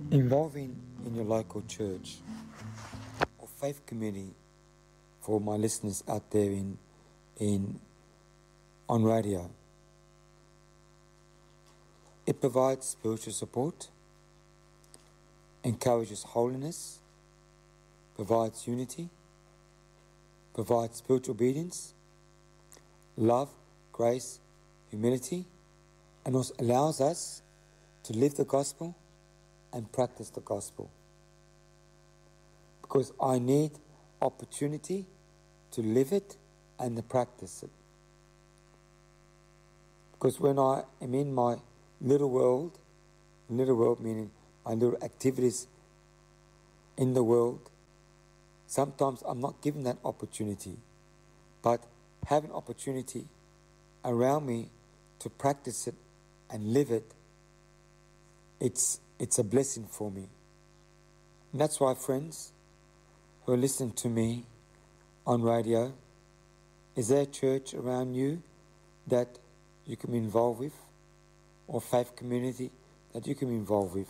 Involving in your local church or faith community, for my listeners out there on radio. It provides spiritual support, encourages holiness, provides unity, provides spiritual obedience, love, grace, humility, and also allows us to live the gospel and practice the gospel. Because I need opportunity to live it and to practice it. Because when I am in my little world meaning my little activities in the world, sometimes I'm not given that opportunity. But having opportunity around me to practice it and live it, it's a blessing for me. And that's why, friends who are listening to me on radio, is there a church around you that you can be involved with, or faith community that you can be involved with?